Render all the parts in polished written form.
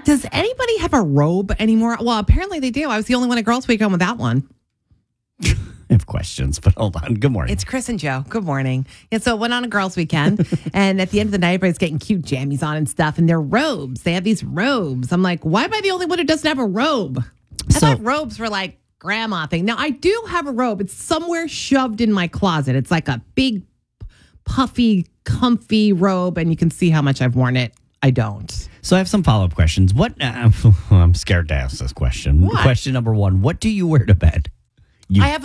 Does anybody have a robe anymore? Well, apparently they do. I was the only one at Girls Weekend without one. I have questions, but hold on. Good morning. It's Chris and Joe. Good morning. Yeah, so it went on a Girls Weekend, and at the end of the night, everybody's getting cute jammies on and stuff, and they're robes. They have these robes. I'm like, why am I the only one who doesn't have a robe? I thought robes were like grandma thing. Now, I do have a robe. It's somewhere shoved in my closet. It's like a big, puffy, comfy robe, and you can see how much I've worn it. I don't. So I have some follow-up questions. I'm scared to ask this question. What? Question number one, what do you wear to bed? I have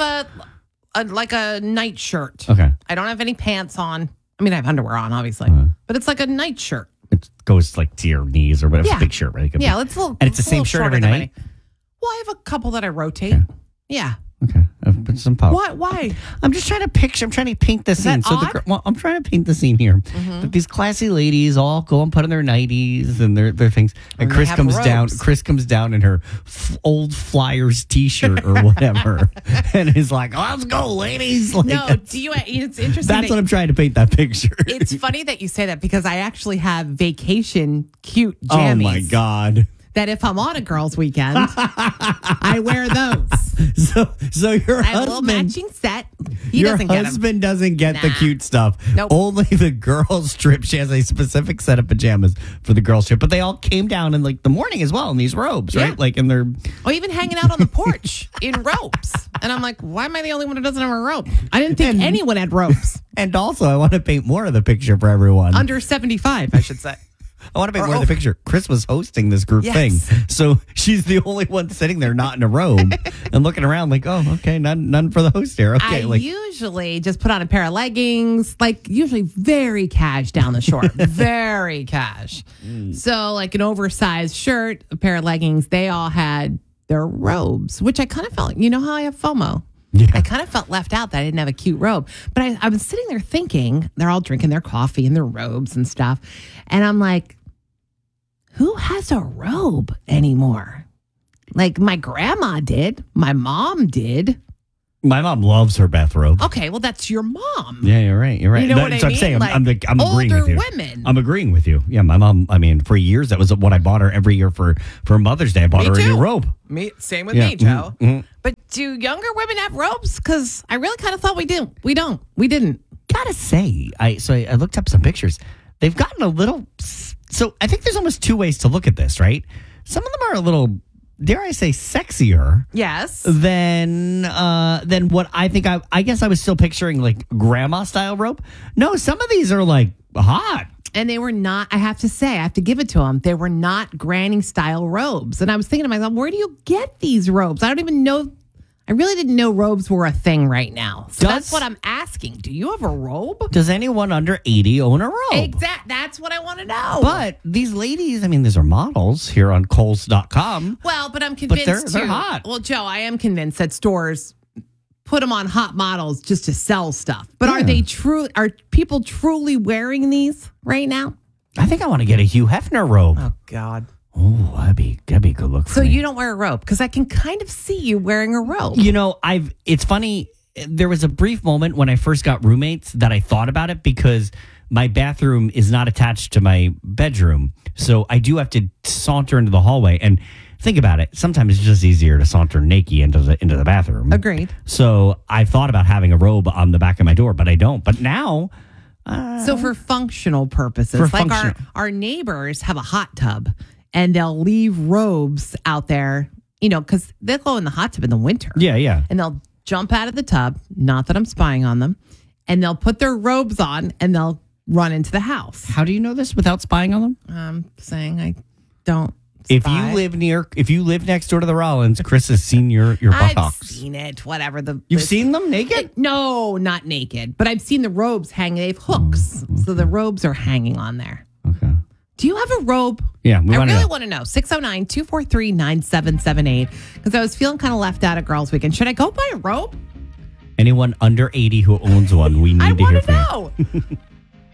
a night shirt. Okay. I don't have any pants on. I mean, I have underwear on, obviously, but it's like a night shirt. It goes like to your knees or whatever. Yeah. It's a big shirt, right? Yeah, it's a little. And it's the a same little shirt shorter every than night? Well, I have a couple that I rotate. Okay. Yeah. Okay. Some follow-up. What? Why? I'm just trying to picture. I'm trying to paint the scene. that odd? I'm trying to paint the scene here. That these classy ladies all go and put on their nighties and their things. And they Chris have comes down. robes. Chris comes down in her old Flyers T-shirt or whatever, and is like, "Let's go, ladies!" Like, No. Do you? It's interesting. that's what I'm trying to paint that picture. It's funny that you say that because I actually have vacation cute jammies. Oh my God. That if I'm on a girls' weekend, I wear those. So your I have a little husband, matching set. He your doesn't get them. husband doesn't get the Nah. cute stuff. Nope. Only the girls trip. She has a specific set of pajamas for the girls trip, but they all came down in like the morning as well in these robes, Yeah. right? Like in their. Or even hanging out on the porch in ropes. And I'm like, why am I the only one who doesn't have a rope? I didn't think anyone had ropes. And also, I want to paint more of the picture for everyone. Under 75, I should say. I want to paint more of the picture. Chris was hosting this group Yes. thing, so she's the only one sitting there not in a robe and looking around like, oh, okay, none for the host here. Okay, I usually just put on a pair of leggings, like usually very cash down the short, very cash. So like an oversized shirt, a pair of leggings, they all had their robes, which I kind of felt, you know how I have FOMO? Yeah. I kind of felt left out that I didn't have a cute robe. But I was sitting there thinking, they're all drinking their coffee and their robes and stuff. And I'm like, who has a robe anymore? Like my grandma did. My mom did. My mom loves her bathrobe. Okay, well, that's your mom. Yeah, you're right. You're right. You know what That's I I'm mean? saying. Like, I'm agreeing with older you. women. I'm agreeing with you. Yeah, my mom. I mean, for years that was what I bought her every year for Mother's Day. I bought Me her a too. new robe. Same with Yeah, me, Joe. mhm. But do younger women have robes? Because I really kind of thought we do. We don't. We didn't. Gotta say, I looked up some pictures. They've gotten a little. So I think there's almost two ways to look at this, right? Some of them are a little, dare I say, sexier Yes. than what I think. I guess I was still picturing like grandma style robe. No, some of these are like hot. And they were not, I have to say, I have to give it to them. They were not granny style robes. And I was thinking to myself, where do you get these robes? I don't even know. I really didn't know robes were a thing right now. So that's what I'm asking. Do you have a robe? Does anyone under 80 own a robe? Exact. That's what I want to know. But these ladies, I mean, these are models here on Kohl's.com. Well, but I'm convinced they're too. hot. Well, Joe, I am convinced that stores put them on hot models just to sell stuff. But are they true? Are people truly wearing these right now? I think I want to get a Hugh Hefner robe. Oh God. Oh, that'd be a good look for So me. you don't wear a robe because I can kind of see you wearing a robe. You know, it's funny. There was a brief moment when I first got roommates that I thought about it because my bathroom is not attached to my bedroom. So I do have to saunter into the hallway and think about it. Sometimes it's just easier to saunter naked into the bathroom. Agreed. So I thought about having a robe on the back of my door, but I don't. But now, So for functional purposes, For like functional. our neighbors have a hot tub and they'll leave robes out there, you know, because they'll go in the hot tub in the winter. yeah. And they'll jump out of the tub, not that I'm spying on them, and they'll put their robes on and they'll run into the house. How do you know this without spying on them? I'm saying I don't If spy. you live next door to the Rollins, Chris has seen your I've buttocks. seen it, whatever. You've seen them naked? No, not naked, but I've seen the robes hanging. They have hooks. So the robes are hanging on there. Okay. Do you have a robe? Yeah, I wanna really know. want to know. 609-243-9778. Because I was feeling kind of left out at Girls Weekend. Should I go buy a robe? Anyone under 80 who owns one, we need I to hear want to from you. know.